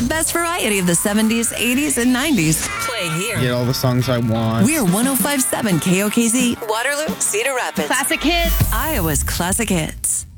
The best variety of the 70s, 80s, and 90s. Playing here. Get all the songs I want. We're 105.7 KOKZ, Waterloo, Cedar Rapids. Classic hits. Iowa's classic hits.